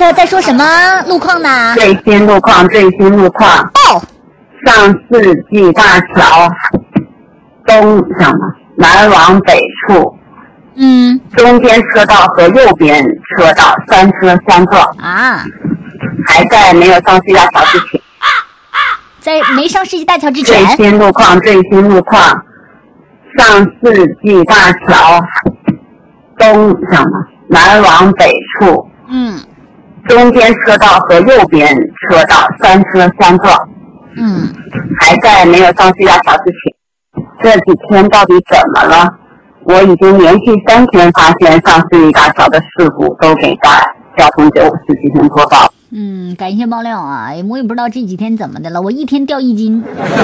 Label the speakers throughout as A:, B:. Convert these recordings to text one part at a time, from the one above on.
A: 在说什么路况呢？
B: 最新路况。
A: 哦，
B: 上世纪大桥东向南往北处，中间车道和右边车道三车相撞
A: 啊，
B: 还在没有上世纪大桥之前。
A: 在没上世纪大桥之前。
B: 最新路况。上世纪大桥东向南往北处，中间车道和右边车道三车相撞，还在没有上世纪大桥之前。这几天到底怎么了？我已经连续3天发现上世纪大桥的事故，都给大交通954进行播报。
A: 感谢爆料啊！我也不知道这几天怎么的了，我一天掉1斤。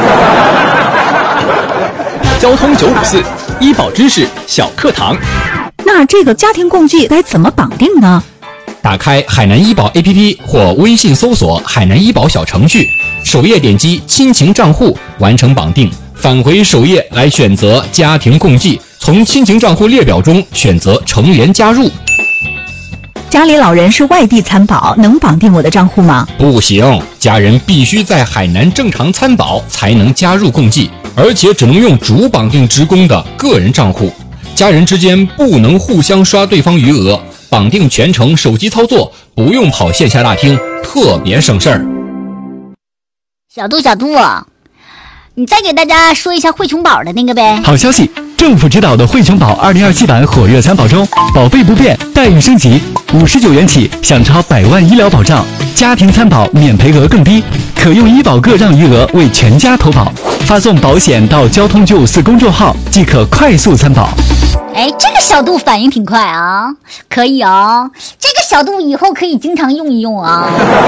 C: 交通954医保知识小课堂。
D: 那这个家庭共济该怎么绑定呢？
C: 打开海南医保 APP 或微信搜索海南医保小程序，首页点击亲情账户完成绑定，返回首页来选择家庭共济，从亲情账户列表中选择成员加入。
D: 家里老人是外地参保，能绑定我的账户吗？
C: 不行，家人必须在海南正常参保才能加入共济，而且只能用主绑定职工的个人账户，家人之间不能互相刷对方余额，绑定全程手机操作，不用跑线下大厅，特别省事儿。
A: 小杜，你再给大家说一下惠琼宝的那个呗。
E: 好消息，政府指导的惠琼宝2027版火热参保中，保费不变，待遇升级，59元起享超100万医疗保障，家庭参保免赔额更低，可用医保个账余额为全家投保，发送保险到交通954公众号即可快速参保。
A: 这个小杜反应挺快啊，可以哦，这个小杜以后可以经常用一用啊。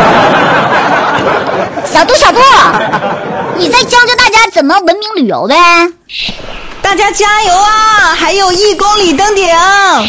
A: 小杜，你再教大家怎么文明旅游呗。
F: 大家加油啊，还有1公里登顶。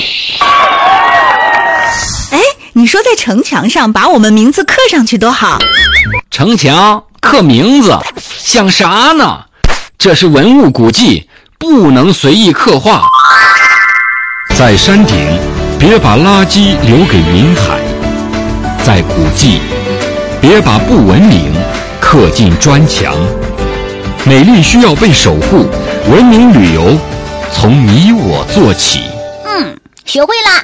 D: 你说在城墙上把我们名字刻上去多好。
G: 城墙刻名字像啥呢？这是文物古迹，不能随意刻画。
H: 在山顶，别把垃圾留给云海；在古迹，别把不文明刻进砖墙。美丽需要被守护，文明旅游从你我做起。
A: 学会了。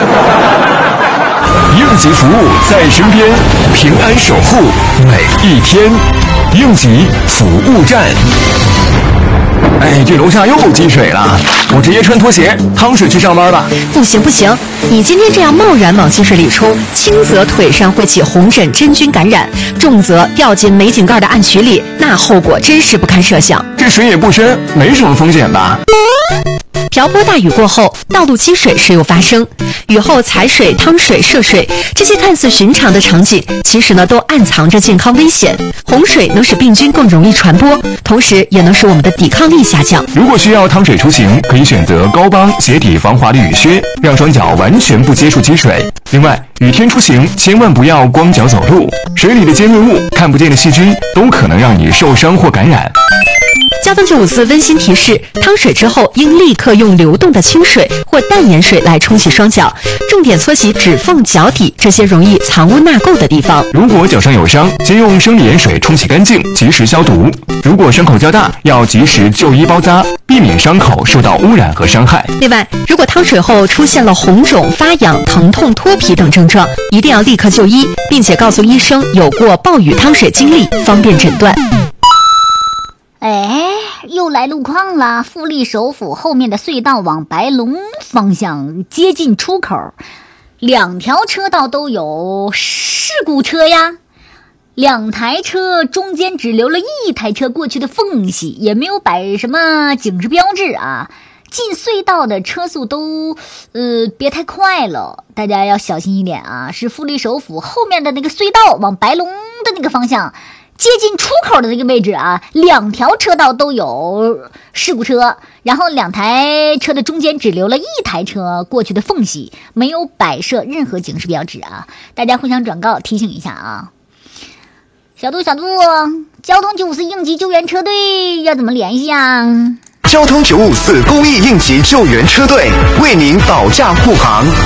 E: 应急服务在身边，平安守护每一天。应急服务站。这楼下又积水了，我直接穿拖鞋趟水去上班吧。
I: 不行，你今天这样贸然往积水里冲，轻则腿上会起红疹真菌感染，重则掉进煤井盖的暗渠里，那后果真是不堪设想。
E: 这水也不深，没什么风险吧？
I: 瓢泼大雨过后，道路积水时有发生。雨后踩水、趟水、涉水，这些看似寻常的场景，其实呢都暗藏着健康危险。洪水能使病菌更容易传播，同时也能使我们的抵抗力下降。
E: 如果需要趟水出行，可以选择高帮鞋底防滑的雨靴，让双脚完全不接触积水。另外，雨天出行千万不要光脚走路，水里的尖锐物、看不见的细菌都可能让你受伤或感染。
I: 交通954温馨提示：趟水之后应立刻用流动的清水或淡盐水来冲洗双脚，重点搓洗指缝、脚底这些容易藏污纳垢的地方。
E: 如果脚上有伤，先用生理盐水冲洗干净，及时消毒。如果伤口较大，要及时就医包扎，避免伤口受到污染和伤害。
I: 另外，如果趟水后出现了红肿、发痒、疼痛、脱皮等症状，一定要立刻就医，并且告诉医生有过暴雨趟水经历，方便诊断。
A: 又来路况了。富力首府后面的隧道往白龙方向接近出口，2条车道都有事故车呀，2台车中间只留了1台车过去的缝隙，也没有摆什么警示标志啊。进隧道的车速都别太快了，大家要小心一点啊。是富力首府后面的那个隧道往白龙的那个方向接近出口的那个位置啊，2条车道都有事故车，然后2台车的中间只留了1台车过去的缝隙，没有摆设任何警示标志啊，大家互相转告提醒一下啊。小杜，交通954应急救援车队要怎么联系啊？
J: 交通954公益应急救援车队为您保驾护航。